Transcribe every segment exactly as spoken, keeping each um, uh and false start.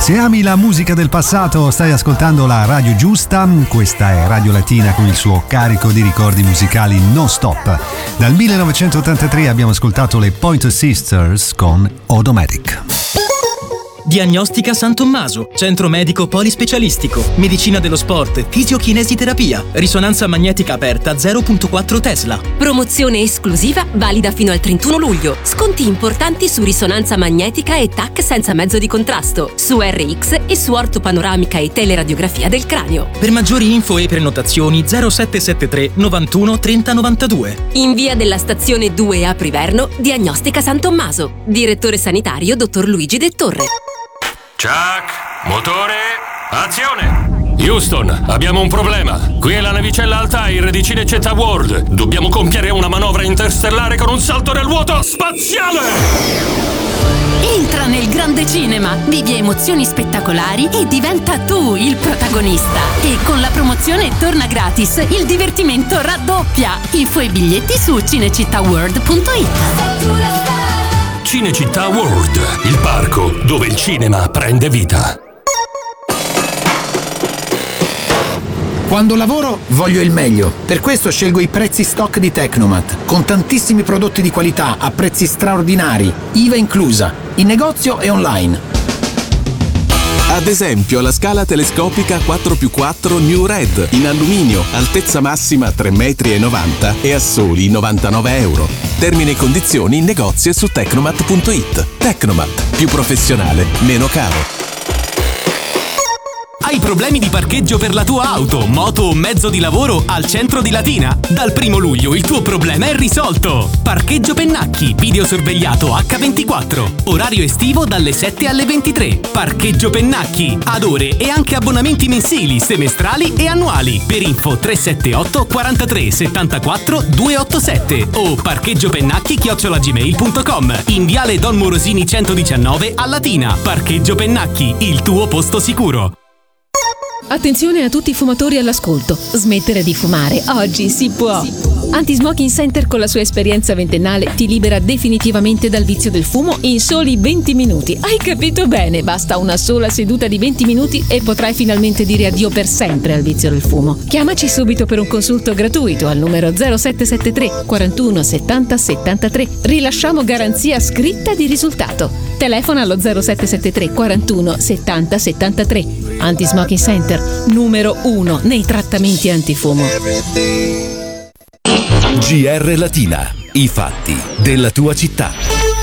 Se ami la musica del passato, stai ascoltando la radio giusta. Questa è Radio Latina con il suo carico di ricordi musicali non stop. Dal millenovecentottantatré abbiamo ascoltato le Pointer Sisters con Automatic. Diagnostica San Tommaso, centro medico polispecialistico, medicina dello sport, fisiochinesiterapia, risonanza magnetica aperta zero virgola quattro Tesla. Promozione esclusiva valida fino al trentuno luglio. Sconti importanti su risonanza magnetica e T A C senza mezzo di contrasto, su R X e su ortopanoramica e teleradiografia del cranio. Per maggiori info e prenotazioni zero sette sette tre novantuno trenta novantadue. In via della stazione due a Priverno, Diagnostica San Tommaso. Direttore sanitario dottor Luigi De Torre. Chuck, motore, azione! Houston, abbiamo un problema. Qui è la navicella Altair di Cinecittà World. Dobbiamo compiere una manovra interstellare con un salto nel vuoto spaziale! Entra nel grande cinema, vivi emozioni spettacolari e diventa tu il protagonista. E con la promozione torna gratis, il divertimento raddoppia. Info e biglietti su cinecittàworld punto it. Cinecittà World, il parco dove il cinema prende vita. Quando lavoro voglio il meglio, per questo scelgo i prezzi stock di Tecnomat, con tantissimi prodotti di qualità a prezzi straordinari, I V A inclusa, in negozio e online. Ad esempio la scala telescopica quattro più quattro New Red in alluminio, altezza massima tre virgola novanta metri e a soli novantanove euro. Termini e condizioni in negozio e su tecnomat punto it. Tecnomat, più professionale, meno caro. Hai problemi di parcheggio per la tua auto, moto o mezzo di lavoro al centro di Latina? Dal primo luglio il tuo problema è risolto! Parcheggio Pennacchi, videosorvegliato acca ventiquattro. Orario estivo dalle sette alle ventitré. Parcheggio Pennacchi, ad ore e anche abbonamenti mensili, semestrali e annuali. Per info tre sette otto quarantatré settantaquattro duecentottantasette o parcheggiopennacchi chiocciola gmail punto com. In viale Don Morosini centodiciannove a Latina. Parcheggio Pennacchi, il tuo posto sicuro. Attenzione a tutti i fumatori all'ascolto. Smettere di fumare oggi si può. Anti-Smoking Center con la sua esperienza ventennale ti libera definitivamente dal vizio del fumo in soli venti minuti. Hai capito bene? Basta una sola seduta di venti minuti e potrai finalmente dire addio per sempre al vizio del fumo. Chiamaci subito per un consulto gratuito al numero zero sette sette tre quarantuno settanta settantatré. Rilasciamo garanzia scritta di risultato. Telefona allo zero sette sette tre quarantuno settanta settantatré. Anti-Smoking Center, numero uno nei trattamenti antifumo. G R Latina, i fatti della tua città.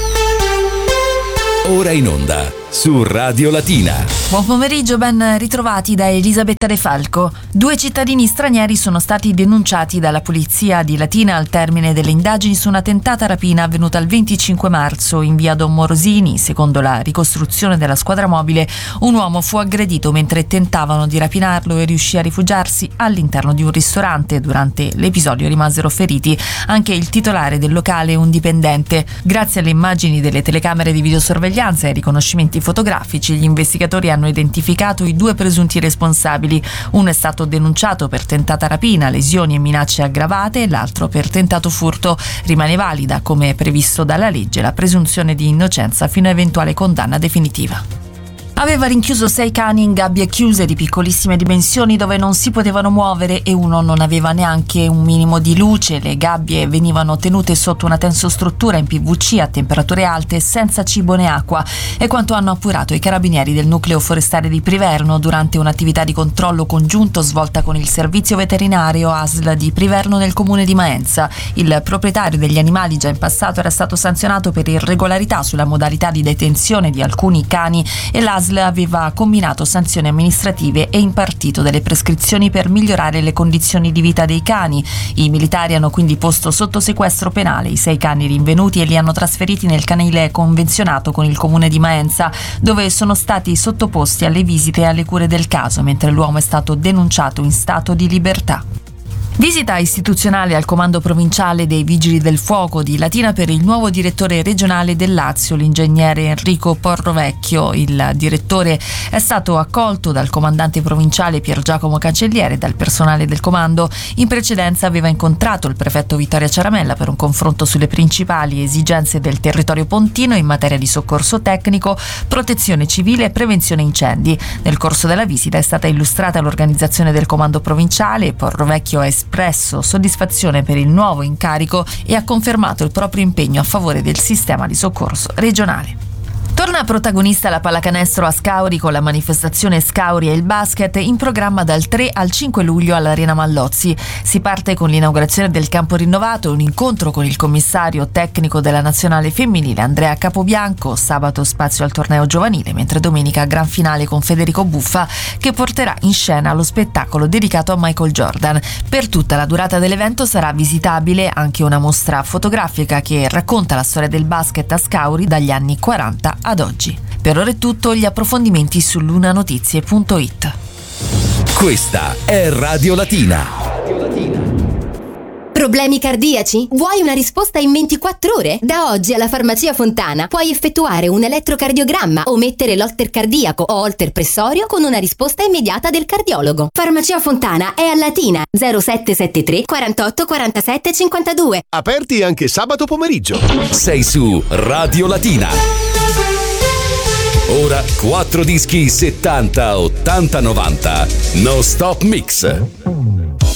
Ora in onda su Radio Latina. Buon pomeriggio, ben ritrovati da Elisabetta De Falco. Due cittadini stranieri sono stati denunciati dalla polizia di Latina al termine delle indagini su una tentata rapina avvenuta il venticinque marzo in via Don Morosini. Secondo la ricostruzione della squadra mobile, un uomo fu aggredito mentre tentavano di rapinarlo e riuscì a rifugiarsi all'interno di un ristorante. Durante l'episodio rimasero feriti anche il titolare del locale e un dipendente. Grazie alle immagini delle telecamere di videosorveglianza e ai riconoscimenti fotografici, gli investigatori hanno identificato i due presunti responsabili. Uno è stato denunciato per tentata rapina, lesioni e minacce aggravate e l'altro per tentato furto. Rimane valida, come previsto dalla legge, la presunzione di innocenza fino a eventuale condanna definitiva. Aveva rinchiuso sei cani in gabbie chiuse di piccolissime dimensioni dove non si potevano muovere e uno non aveva neanche un minimo di luce. Le gabbie venivano tenute sotto una tensostruttura in P V C a temperature alte senza cibo né acqua. È quanto hanno appurato i carabinieri del nucleo forestale di Priverno durante un'attività di controllo congiunto svolta con il servizio veterinario A S L di Priverno nel comune di Maenza. Il proprietario degli animali già in passato era stato sanzionato per irregolarità sulla modalità di detenzione di alcuni cani e l'A S L aveva combinato sanzioni amministrative e impartito delle prescrizioni per migliorare le condizioni di vita dei cani. I militari hanno quindi posto sotto sequestro penale i sei cani rinvenuti e li hanno trasferiti nel canile convenzionato con il comune di Maenza, dove sono stati sottoposti alle visite e alle cure del caso, mentre l'uomo è stato denunciato in stato di libertà. Visita istituzionale al comando provinciale dei Vigili del Fuoco di Latina per il nuovo direttore regionale del Lazio, l'ingegnere Enrico Porrovecchio. Il direttore è stato accolto dal comandante provinciale Pier Giacomo Cancelliere e dal personale del comando. In precedenza aveva incontrato il prefetto Vittorio Ciaramella per un confronto sulle principali esigenze del territorio pontino in materia di soccorso tecnico, protezione civile e prevenzione incendi. Nel corso della visita è stata illustrata l'organizzazione del comando provinciale e Porrovecchio è espresso soddisfazione per il nuovo incarico e ha confermato il proprio impegno a favore del sistema di soccorso regionale. Torna protagonista la pallacanestro a Scauri con la manifestazione Scauri e il basket in programma dal tre al cinque luglio all'Arena Mallozzi. Si parte con l'inaugurazione del campo rinnovato e un incontro con il commissario tecnico della nazionale femminile Andrea Capobianco. Sabato spazio al torneo giovanile, mentre domenica gran finale con Federico Buffa che porterà in scena lo spettacolo dedicato a Michael Jordan. Per tutta la durata dell'evento sarà visitabile anche una mostra fotografica che racconta la storia del basket a Scauri dagli anni quaranta ad oggi. Per ora è tutto, gli approfondimenti su lunanotizie punto it. Questa è Radio Latina. Problemi cardiaci? Vuoi una risposta in ventiquattro ore? Da oggi alla Farmacia Fontana puoi effettuare un elettrocardiogramma o mettere l'holter cardiaco o holter pressorio con una risposta immediata del cardiologo. Farmacia Fontana è a Latina zero sette sette tre quarantotto quarantasette cinquantadue. Aperti anche sabato pomeriggio. Sei su Radio Latina. Ora quattro dischi settanta, ottanta, novanta. No Stop Mix.